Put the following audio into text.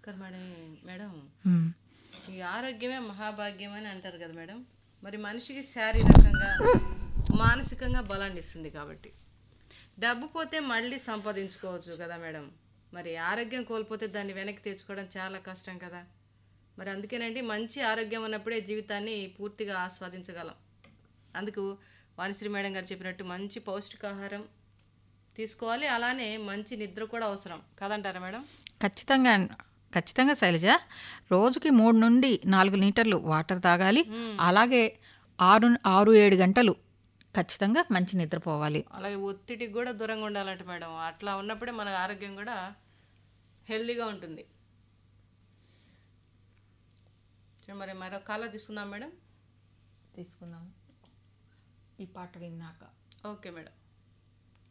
కదా madam. Madam ఉమ్. ఈ ఆరోగ్యమే మహాభాగ్యం అని అంటారు కదా మేడం. మరి మనిషికి శారీరకంగా మానసికంగా బలాన్ని ఇస్తుంది కాబట్టి డబ్బు పోతే మళ్ళీ సంపాదించుకోవచ్చు కదా మేడం. మరి ఆరోగ్యం కోల్పోతే దాన్ని వెనక్కి తెచ్చుకోవడం చాలా కష్టం కదా. మరి అందుకేనండి మంచి ఆరోగ్యం ఉన్నప్పుడే జీవితాన్ని పూర్తిగా ఆస్వాదించగలం. అందుకు వాణిశ్రీ మేడం గారు చెప్పినట్టు మంచి పౌష్టికాహారం తీసుకోవాలి, అలానే మంచి నిద్ర కూడా అవసరం కదంటారా మేడం. ఖచ్చితంగా ఖచ్చితంగా శైలజ. రోజుకి 3 నుండి 4 లీటర్లు వాటర్ తాగాలి. అలాగే 6-7 గంటలు ఖచ్చితంగా మంచి నిద్రపోవాలి. అలాగే ఒత్తిడికి కూడా దూరంగా ఉండాలంట మేడం. అట్లా ఉన్నప్పుడే మన ఆరోగ్యం కూడా హెల్దీగా ఉంటుంది. మరి మరో కాలర్ తీసుకుందాం మేడం. తీసుకుందాం ఈ పాట విన్నాక. Okay madam.